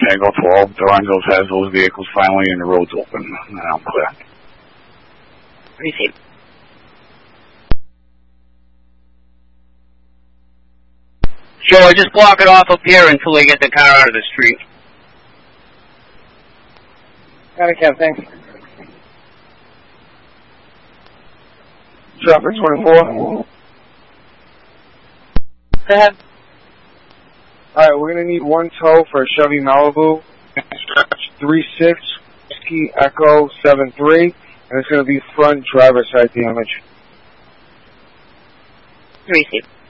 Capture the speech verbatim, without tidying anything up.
Tango twelve, Durango has those vehicles finally and the road's open. And I'm clear. Received. Sure, just block it off up here until they get the car out of the street. Got it, Kev, thanks. Traffic twenty-four. Go ahead. Alright, we're going to need one tow for a Chevy Malibu. three six Whiskey Echo seven three. And it's going to be front driver's side damage. Received.